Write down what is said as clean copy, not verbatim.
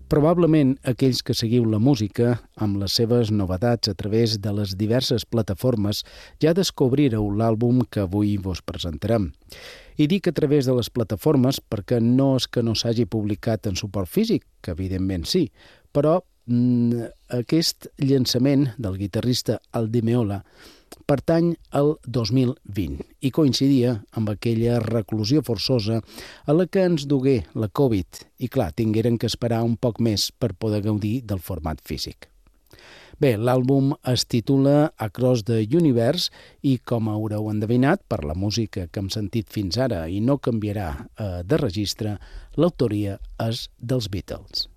Probablement aquells que seguiu la música amb les seves novetats a través de les diverses plataformes ja descobrireu l'àlbum que avui vos presentarem. I dic a través de les plataformes perquè no és que no s'hagi publicat en suport físic, que evidentment sí, però aquest llançament del guitarrista Aldi Meola pertany al 2020 i coincidia amb aquella reclusió forçosa a la que ens dugué la Covid i, clar, tingueren que esperar un poc més per poder gaudir del format físic. Bé, l'àlbum es titula Across the Universe i, com haureu endevinat per la música que hem sentit fins ara i no canviarà de registre, l'autoria és dels Beatles.